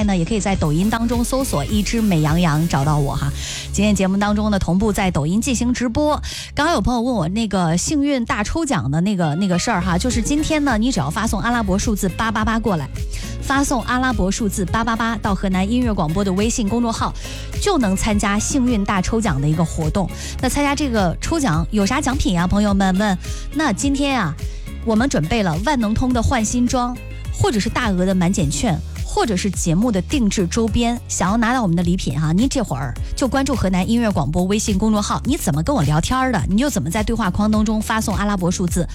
外呢，也可以在抖音当中搜索一只美羊羊找到我哈。今天节目当中呢，同步在抖音进行直播。刚刚有朋友问我那个幸运大抽奖的那个事儿哈，就是今天呢，你只要发送阿拉伯数字888过来，发送阿拉伯数字888到河南音乐广播的微信公众号，就能参加幸运大抽奖的一个活动。那参加这个抽奖有啥奖品呀？朋友们问。那今天啊，我们准备了万能通的换新装，或者是大额的满减券，或者是节目的定制周边。想要拿到我们的礼品哈，您这会儿就关注河南音乐广播微信公众号，你怎么跟我聊天的，你就怎么在对话框当中发送阿拉伯数字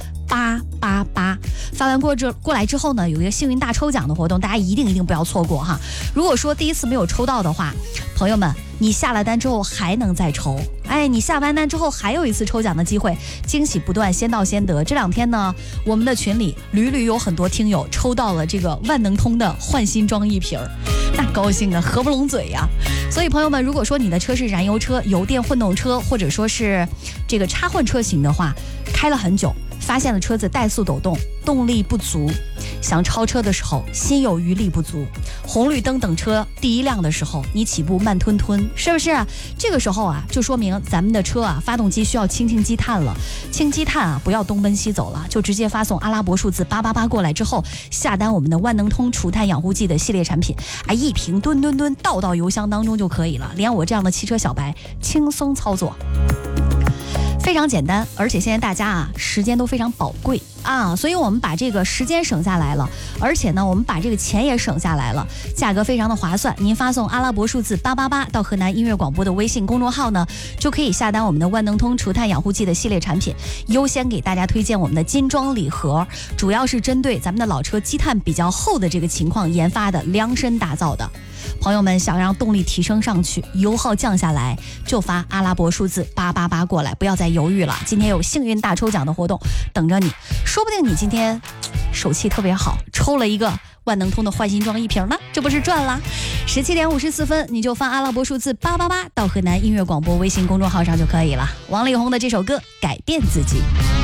888。发完过来之后呢，有一个幸运大抽奖的活动，大家一定不要错过哈。如果说第一次没有抽到的话，朋友们，你下了单之后还能再抽，你下完单之后还有一次抽奖的机会，惊喜不断，先到先得。这两天呢，我们的群里屡有很多听友抽到了这个万能通的换新装一瓶，那高兴啊，合不拢嘴呀。所以朋友们，如果说你的车是燃油车、油电混动车，或者说是这个插换车型的话，开了很久，发现了车子怠速抖动，动力不足，想超车的时候心有余力不足，红绿灯等车第一辆的时候你起步慢吞吞，是不是这个时候啊，就说明咱们的车啊发动机需要清积碳了。清积碳啊，不要东奔西走了，就直接发送阿拉伯数字888过来之后，下单我们的万能通除碳养护剂的系列产品一瓶吨倒到油箱当中就可以了，连我这样的汽车小白轻松操作，非常简单。而且现在大家啊时间都非常宝贵啊，所以我们把这个时间省下来了，而且呢我们把这个钱也省下来了，价格非常的划算。您发送阿拉伯数字888到河南音乐广播的微信公众号呢，就可以下单我们的万能通除碳养护剂的系列产品，优先给大家推荐我们的金装礼盒，主要是针对咱们的老车积碳比较厚的这个情况研发的，量身打造的。朋友们想让动力提升上去，油耗降下来，就发阿拉伯数字888过来，不要再犹豫了。今天有幸运大抽奖的活动等着你，说不定你今天手气特别好，抽了一个万能通的换新装一瓶呢，这不是赚啦！17点54分，你就发阿拉伯数字888到河南音乐广播微信公众号上就可以了。王力宏的这首歌《改变自己》。